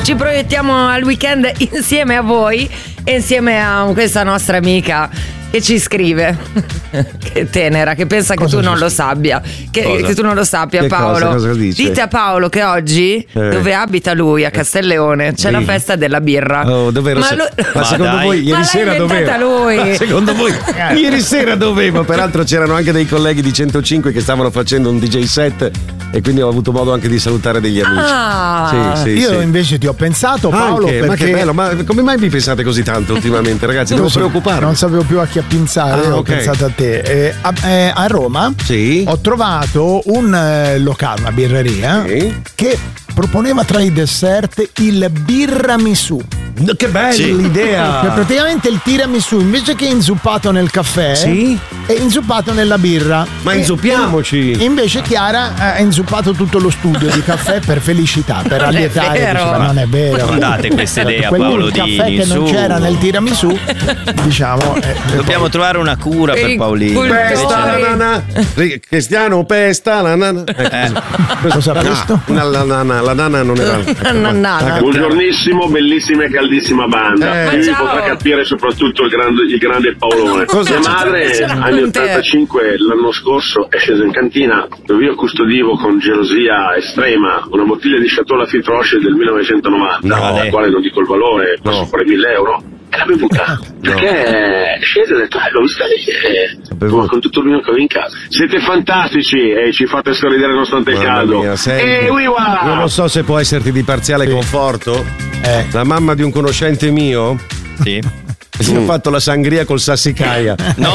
ci proiettiamo al weekend insieme a voi e insieme a questa nostra amica che ci scrive, che tenera, che pensa che tu non lo sappia, che tu non lo sappia, che Paolo. cosa dice? Dite a Paolo che oggi, dove abita lui, a Castelleone, c'è la festa della birra. Oh, dov'ero? Ma secondo voi ieri sera dovevo? Lui. Secondo voi ieri sera dovevo? Peraltro c'erano anche dei colleghi di 105 che stavano facendo un DJ set e quindi ho avuto modo anche di salutare degli amici. Io invece ti ho pensato, Paolo, anche, perché ma che bello, ma come mai vi pensate così tanto ultimamente, ragazzi? Devo preoccuparmi. Non sapevo più a chi appinzare, ho pensato a te. A Roma ho trovato un locale, una birreria che proponeva tra i dessert il birramisù. Che bella l'idea! Cioè, praticamente il tiramisù invece che inzuppato nel caffè è inzuppato nella birra. Ma inzuppiamoci! Invece Chiara ha inzuppato tutto lo studio di caffè per felicità, per allietare. Diceva, non è vero. Non date questa idea a Paolo Dini. Il caffè che non c'era nel tiramisù, diciamo. Dobbiamo trovare una cura per Paolino. Pesta la nana. Cristiano, pesta la nana. Cosa ha visto? La nana non era. Buongiornissimo, bellissima e caldissima banda. Mi potrà capire soprattutto il grande Paolone. Mia madre, anni 85, l'anno scorso, è scesa in cantina dove io custodivo con gelosia estrema una bottiglia di Chateau Lafite Roche del 1990, la quale non dico il valore, passa fuori 1.000 euro. E l'ha bevuta perché è scesa e ha detto l'ho vista lì con tutto il vino che avevo in casa. Siete fantastici e ci fate sorridere nonostante il caldo. Io non so se può esserti di parziale conforto. La mamma di un conoscente mio si è fatto la sangria col sassicaia.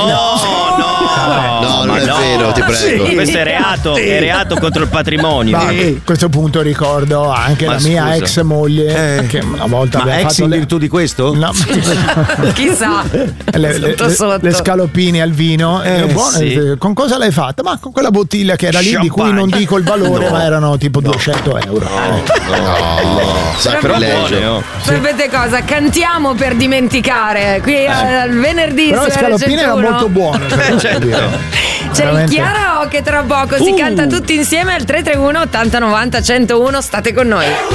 No, non è vero, ti prego. Questo è reato contro il patrimonio. A questo punto ricordo anche la mia ex moglie che una volta ma aveva ex fatto in virtù di questo? No. Chissà. Le scaloppine al vino. Buone, con cosa l'hai fatta? Ma con quella bottiglia che era lì, di cui non dico il valore, ma erano tipo 200 euro. Sacrilegio. Sapete cosa? Cantiamo per dimenticare. Qui al venerdì però le scaloppine erano molto buone. C'è il Chiara O che tra poco si canta tutti insieme al 331 80 90 101. State con noi.